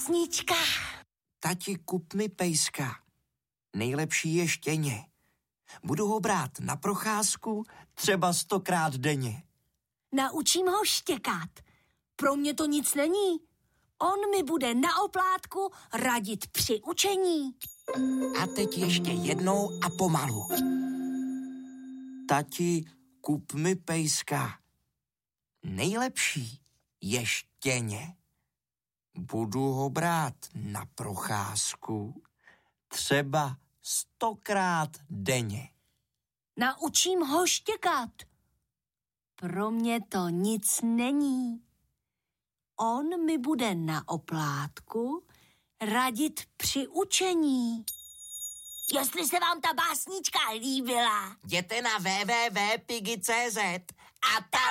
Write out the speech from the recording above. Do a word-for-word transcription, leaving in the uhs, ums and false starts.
básnička. Tati, kup mi pejska. Nejlepší je štěně. Budu ho brát na procházku třeba stokrát denně. Naučím ho štěkat. Pro mě to nic není. On mi bude na oplátku radit při učení. A teď ještě jednou a pomalu. Tati, kup mi pejska. Nejlepší je štěně. Budu ho brát na procházku třeba stokrát denně. Naučím ho štěkat. Pro mě to nic není. On mi bude na oplátku radit při učení. Jestli se vám ta básnička líbila, Jděte na w w w tečka piggy tečka cz a tam